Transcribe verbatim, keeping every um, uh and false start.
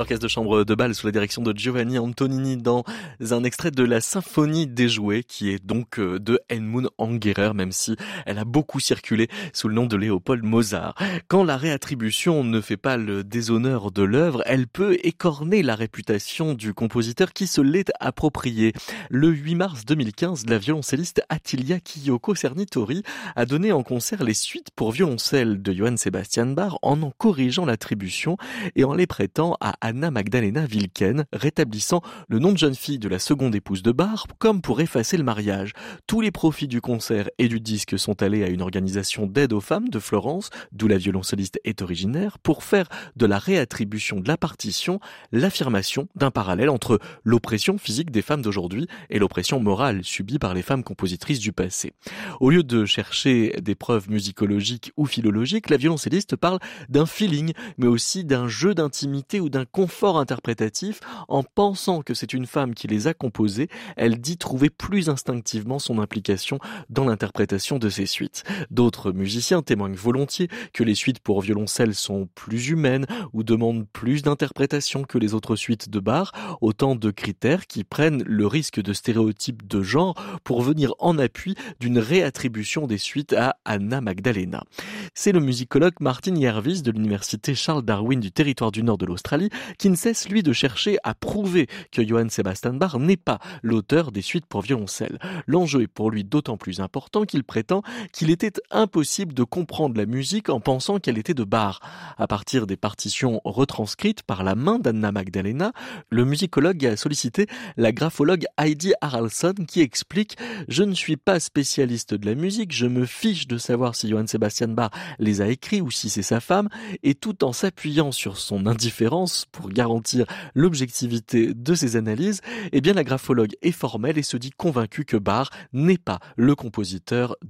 L'orchestre de chambre de Bâle sous la direction de Giovanni Antonini dans un extrait de la symphonie des jouets qui est donc de Edmund Angerer, même si elle a beaucoup circulé sous le nom de Léopold Mozart. Quand la réattribution ne fait pas le déshonneur de l'œuvre, elle peut écorner la réputation du compositeur qui se l'est appropriée. Le huit mars deux mille quinze, la violoncelliste Attilia Kiyoko Cernitori a donné en concert les suites pour violoncelle de Johann Sebastian Bach en en corrigeant l'attribution et en les prêtant à Anna Magdalena Wilken, rétablissant le nom de jeune fille de la seconde épouse de Bach comme pour effacer le mariage. Tous les profits du concert et du disque sont allés à une organisation d'aide aux femmes de Florence, d'où la violoncelliste est originaire, pour faire de la réattribution de la partition l'affirmation d'un parallèle entre l'oppression physique des femmes d'aujourd'hui et l'oppression morale subie par les femmes compositrices du passé. Au lieu de chercher des preuves musicologiques ou philologiques, la violoncelliste parle d'un feeling, mais aussi d'un jeu d'intimité ou d'un confort interprétatif. En pensant que c'est une femme qui les a composées, elle dit trouver plus instinctivement son implication dans l'interprétation de ces suites. D'autres musiciens témoignent volontiers que les suites pour violoncelle sont plus humaines ou demandent plus d'interprétation que les autres suites de Bach, autant de critères qui prennent le risque de stéréotypes de genre pour venir en appui d'une réattribution des suites à Anna Magdalena. C'est le musicologue Martin Järvis de l'université Charles Darwin du territoire du nord de l'Australie qui ne cesse lui de chercher à prouver que Johann Sebastian Bach n'est pas l'auteur des suites pour violoncelle. L'enjeu est pour lui d'autant plus important qu'il prétend qu'il était impossible de comprendre la musique en pensant qu'elle était de Bach. À partir des partitions retranscrites par la main d'Anna Magdalena, le musicologue a sollicité la graphologue Heidi Haraldsson qui explique « Je ne suis pas spécialiste de la musique, je me fiche de savoir si Johann Sebastian Bach les a écrits ou si c'est sa femme, et tout en s'appuyant sur son indifférence pour garantir l'objectivité de ses analyses, eh bien la graphologue est formelle et se dit convaincue que Bach n'est pas le compositeur